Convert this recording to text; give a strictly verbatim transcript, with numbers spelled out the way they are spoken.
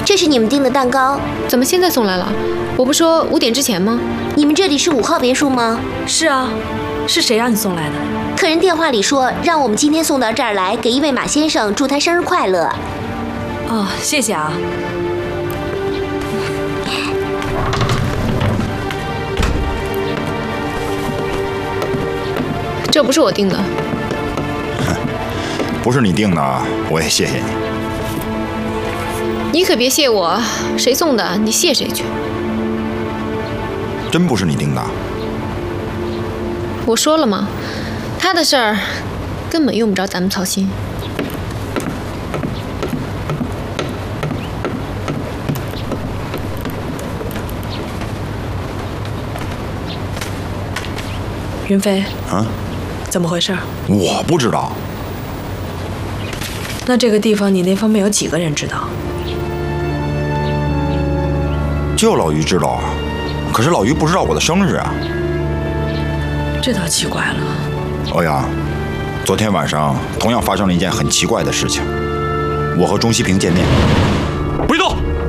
这是你们订的蛋糕， 怎么现在送来了？我不说五点之前吗？ 你们这里是五号别墅吗？ 是啊，是谁让你送来的？ 客人电话里说让我们今天送到这儿来，给一位马先生祝他生日快乐。 哦，谢谢啊。 这不是我订的。 不是你订的，我也谢谢你。 你可别谢我，谁送的你谢谁去。 真不是你订的？ 我说了吗？他的事儿根本用不着咱们操心。 云飞， 啊？ 怎么回事？ 我不知道。 那这个地方你那方面有几个人知道？ 就老于知道啊，可是老于不知道我的生日啊。 这倒奇怪了。 欧阳，昨天晚上同样发生了一件很奇怪的事情。我和钟西平见面。 不许动！